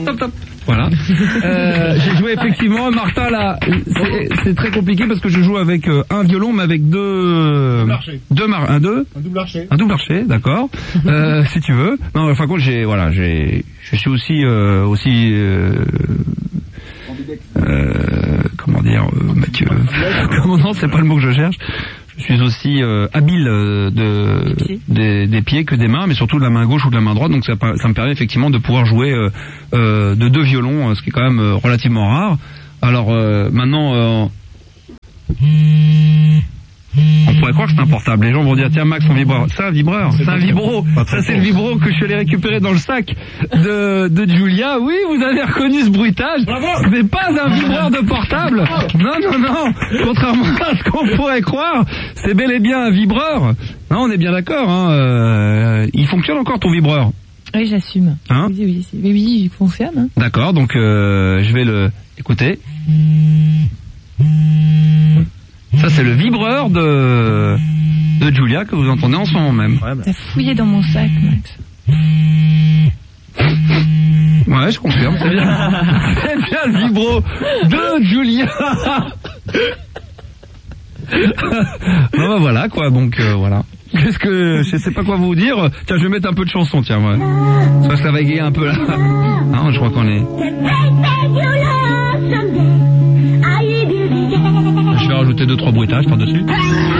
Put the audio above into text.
Top, top. Voilà. J'ai joué effectivement, Martha là, c'est très compliqué parce que je joue avec un violon mais avec deux un double archet, d'accord. Si tu veux. Non, enfin quand je suis aussi comment dire, Mathieu. Comment non, c'est pas le mot que je cherche. Je suis aussi habile des pieds que des mains, mais surtout de la main gauche ou de la main droite, donc ça me permet effectivement de pouvoir jouer de deux violons, ce qui est quand même relativement rare. Alors maintenant, on pourrait croire que c'est un portable. Les gens vont dire tiens Max, son vibreur, c'est un vibreur, c'est un vibro. Ça c'est le vibro que je suis allé récupérer dans le sac de Julia. Oui, vous avez reconnu ce bruitage. Ce n'est pas un vibreur de portable. Non. Contrairement à ce qu'on pourrait croire, c'est bel et bien un vibreur. Non, on est bien d'accord. Hein. Il fonctionne encore ton vibreur. Oui, j'assume. Hein? Oui, il fonctionne. Hein. D'accord, donc je vais le écouter. Ça c'est le vibreur de Julia que vous entendez en ce moment même. T'as fouillé dans mon sac, Max. Ouais, je confirme, c'est bien. C'est bien le vibro de Julia. Non bah voilà quoi, donc voilà. Qu'est-ce que je sais pas quoi vous dire. Tiens, je vais mettre un peu de chanson, tiens, ouais. Ça va égayer un peu là. Non, je crois qu'on est. Je vais rajouter 2-3 bruitages par-dessus.